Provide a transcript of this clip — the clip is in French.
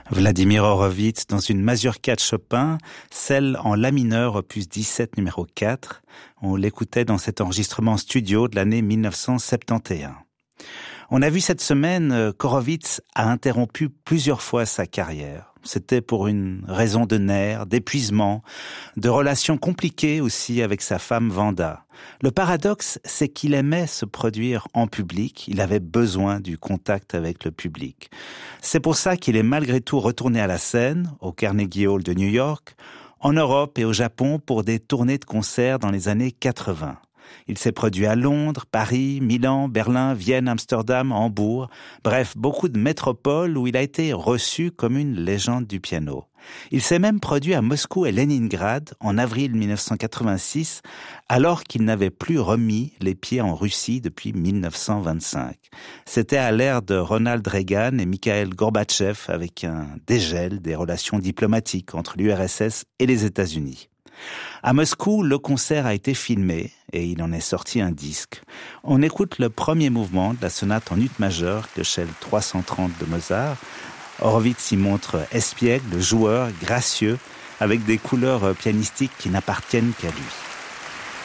Vladimir Horowitz dans une mazurka de Chopin, celle en la mineur opus 17 numéro 4. On l'écoutait dans cet enregistrement studio de l'année 1971. On a vu cette semaine qu'Horowitz a interrompu plusieurs fois sa carrière. C'était pour une raison de nerfs, d'épuisement, de relations compliquées aussi avec sa femme Vanda. Le paradoxe, c'est qu'il aimait se produire en public, il avait besoin du contact avec le public. C'est pour ça qu'il est malgré tout retourné à la scène, au Carnegie Hall de New York, en Europe et au Japon pour des tournées de concerts dans les années 80. Il s'est produit à Londres, Paris, Milan, Berlin, Vienne, Amsterdam, Hambourg. Bref, beaucoup de métropoles où il a été reçu comme une légende du piano. Il s'est même produit à Moscou et Leningrad en avril 1986, alors qu'il n'avait plus remis les pieds en Russie depuis 1925. C'était à l'ère de Ronald Reagan et Mikhail Gorbatchev, avec un dégel des relations diplomatiques entre l'URSS et les États-Unis. À Moscou, le concert a été filmé et il en est sorti un disque. On écoute le premier mouvement de la sonate en ut majeur de Shell 330 de Mozart. Horowitz s'y montre espiègle, joueur, gracieux, avec des couleurs pianistiques qui n'appartiennent qu'à lui.